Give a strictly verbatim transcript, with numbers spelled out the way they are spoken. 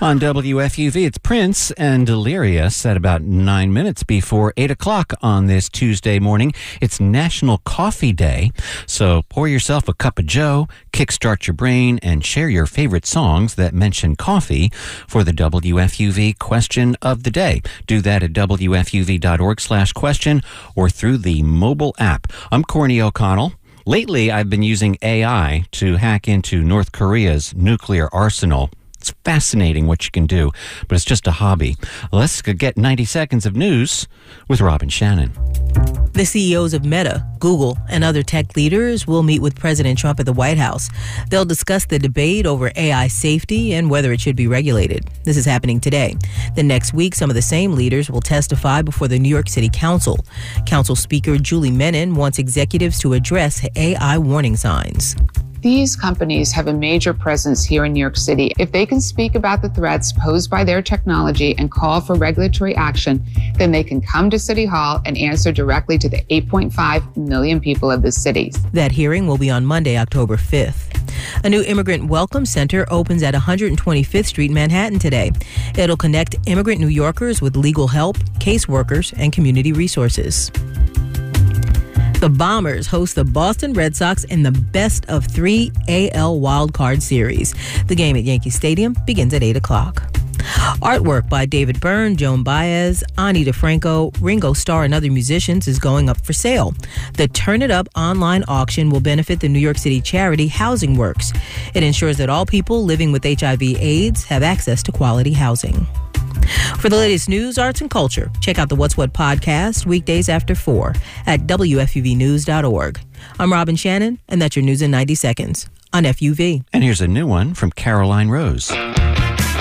On W F U V, it's Prince and Delirious at about nine minutes before eight o'clock on this Tuesday morning. It's National Coffee Day, so pour yourself a cup of joe, kickstart your brain, and share your favorite songs that mention coffee for the W F U V question of the day. Do that at W F U V dot org slash question or through the mobile app. I'm Corny O'Connell. Lately, I've been using A I to hack into North Korea's nuclear arsenal. It's fascinating what you can do, but it's just a hobby. Let's get ninety seconds of news with Robin Shannon. The C E Os of Meta, Google, and other tech leaders will meet with President Trump at the White House. They'll discuss the debate over A I safety and whether it should be regulated. This is happening today. The next week, some of the same leaders will testify before the New York City Council. Council Speaker Julie Menin wants executives to address A I warning signs. These companies have a major presence here in New York City. If they can speak about the threats posed by their technology and call for regulatory action, then they can come to City Hall and answer directly to the eight point five million people of the city. That hearing will be on Monday, October fifth. A new immigrant welcome center opens at one hundred twenty-fifth Street, Manhattan today. It'll connect immigrant New Yorkers with legal help, caseworkers, and community resources. The Bombers host the Boston Red Sox in the best of three A L wildcard series. The game at Yankee Stadium begins at eight o'clock. Artwork by David Byrne, Joan Baez, Ani DeFranco, Ringo Starr, and other musicians is going up for sale. The Turn It Up online auction will benefit the New York City charity Housing Works. It ensures that all people living with H I V AIDS have access to quality housing. For the latest news, arts, and culture, check out the What's What podcast weekdays after four at W F U V news dot org. I'm Robin Shannon, and that's your news in ninety seconds on F U V. And here's a new one from Caroline Rose.